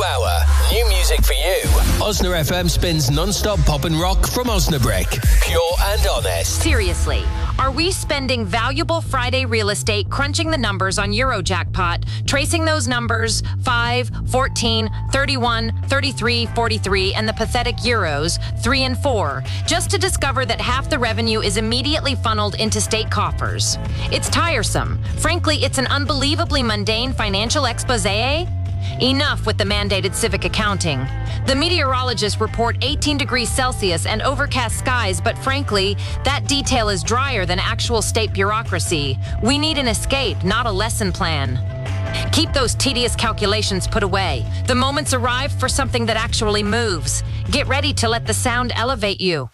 hour. New music for you. Osna FM spins non-stop pop and rock from Osnabrick. Pure and honest. Seriously, are we spending valuable Friday real estate crunching the numbers on Eurojackpot, tracing those numbers 5, 14, 31, 33, 43, and the pathetic Euros 3 and 4, just to discover that half the revenue is immediately funneled into state coffers? It's tiresome. Frankly, it's an unbelievably mundane financial expose. Enough with the mandated civic accounting. The meteorologists report 18 degrees Celsius and overcast skies, but frankly, that detail is drier than actual state bureaucracy. We need an escape, not a lesson plan. Keep those tedious calculations put away. The moment's arrived for something that actually moves. Get ready to let the sound elevate you.